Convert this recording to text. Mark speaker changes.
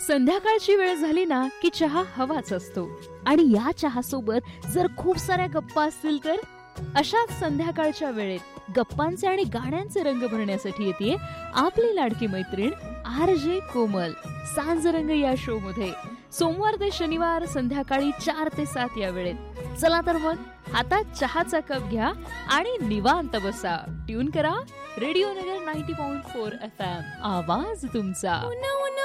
Speaker 1: संध्याकाळची वेळ झाली ना की चहा हवाच असतो आणि या चहा सोबत जर खूप साऱ्या गप्पा असतील तर अशाच संध्याकाळच्या वेळेत गप्पांचे आणि गाण्यांचे रंग भरण्यासाठी येते आपली लाडकी मैत्रीण RJ कोमल सांजरंग या शो मध्ये सोमवार ते शनिवार संध्याकाळी 4 ते 7 या वेळेत. चला तर मग हातात चहाचा कप घ्या आणि निवांत बसा. ट्यून करा रेडिओ नगर 90.4 FM. आवाज तुमचा.